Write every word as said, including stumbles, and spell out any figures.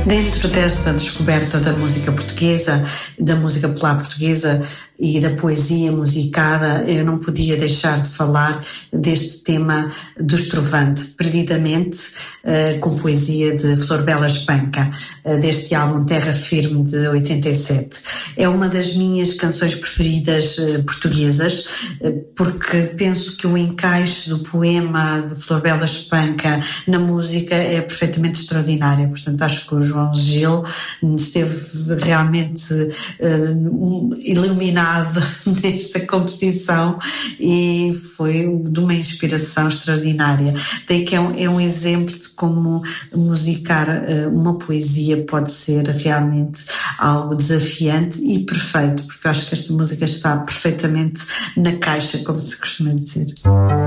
Dentro desta descoberta da música portuguesa, da música popular portuguesa e da poesia musicada, eu não podia deixar de falar deste tema do Estrovante, Perdidamente, uh, com poesia de Flor Bela Espanca, uh, deste álbum Terra Firme de oitenta e sete. É uma das minhas canções preferidas uh, portuguesas, uh, porque penso que o encaixe do poema de Flor Bela Espanca na música é perfeitamente extraordinário. Portanto, acho que o João Gil esteve realmente uh, iluminado nesta composição e foi de uma inspiração extraordinária. Daí que é um, é um exemplo de como musicar uh, uma poesia pode ser realmente algo desafiante e perfeito, porque eu acho que esta música está perfeitamente na caixa, como se costuma dizer.